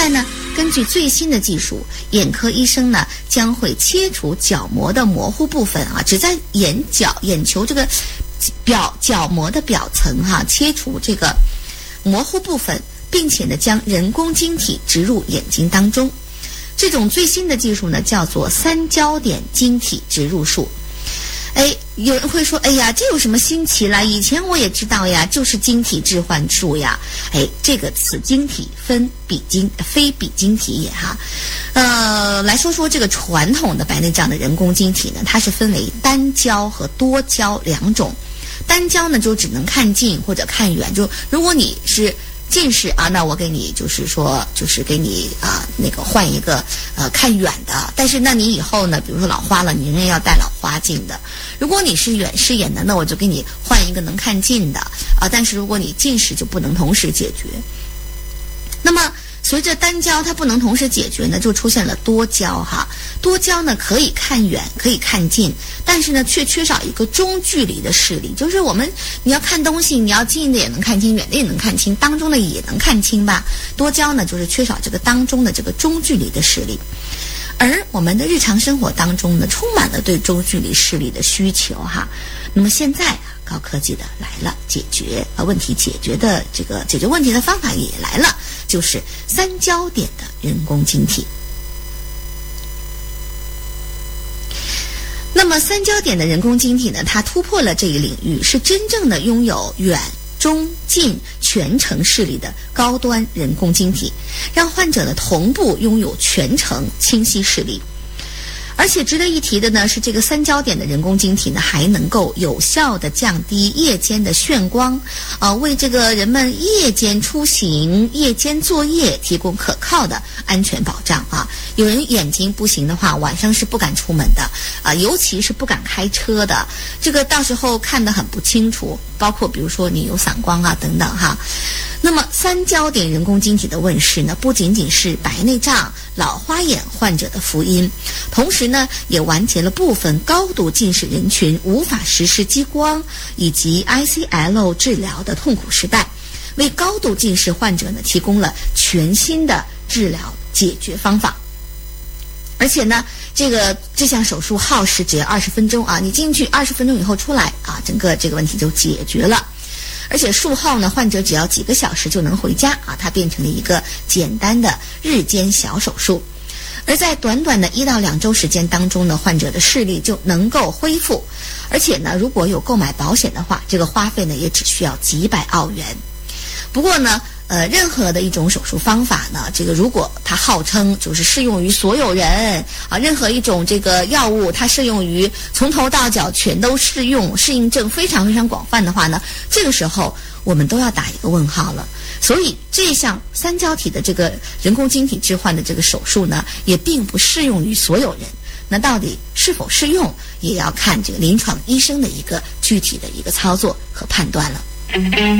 在呢，根据最新的技术，眼科医生呢将会切除角膜的模糊部分啊，只在眼球这个角膜的表层切除这个模糊部分，并且呢将人工晶体植入眼睛当中。这种最新的技术呢叫做三焦点晶体植入术。有人会说，哎呀，这有什么新奇啦？以前我也知道呀，就是晶体置换术呀。这个此晶体分非比晶体也哈。来说说这个传统的白内障的人工晶体呢，它是分为单焦和多焦两种。单焦呢就只能看近或者看远，就如果你是近视啊，那我给你就是给你那个换一个看远的，但是那你以后呢，比如说老花了，你仍然要戴老花镜的。如果你是远视眼的，那我就给你换一个能看近的但是如果你近视就不能同时解决。那么随着单焦它不能同时解决呢，就出现了多焦哈。多焦呢可以看远可以看近，但是呢却缺少一个中距离的视力，就是你要看东西，你要近的也能看清，远的也能看清，当中的也能看清吧。多焦呢就是缺少这个当中的这个中距离的视力。而我们的日常生活当中呢，充满了对中距离视力的需求哈。那么现在高科技的来了，解决问题的方法也来了，就是三焦点的人工晶体。那么三焦点的人工晶体呢，它突破了这一领域，是真正的拥有远、中、近全程视力的高端人工晶体，让患者呢同步拥有全程清晰视力。而且值得一提的呢是，这个三焦点的人工晶体呢还能够有效地降低夜间的眩光为这个人们夜间出行、夜间作业提供可靠的安全保障有人眼睛不行的话，晚上是不敢出门的尤其是不敢开车的，这个到时候看得很不清楚，包括比如说你有散光等等哈。那么三焦点人工晶体的问世呢，不仅仅是白内障、老花眼患者的福音，同时呢也完结了部分高度近视人群无法实施激光以及 ICL 治疗的痛苦时代，为高度近视患者呢提供了全新的治疗解决方法。而且呢这项手术耗时只要20分钟你进去20分钟以后出来整个这个问题就解决了。而且术后呢，患者只要几个小时就能回家它变成了一个简单的日间小手术。而在短短的1到2周时间当中呢，患者的视力就能够恢复。而且呢，如果有购买保险的话，这个花费呢也只需要几百澳元。不过呢任何的一种手术方法呢，这个如果它号称就是适用于所有人任何一种这个药物它适用于从头到脚全都适用，适应症非常非常广泛的话呢，这个时候我们都要打一个问号了。所以这项三焦体的这个人工晶体置换的这个手术呢，也并不适用于所有人。那到底是否适用，也要看这个临床医生的一个具体的一个操作和判断了。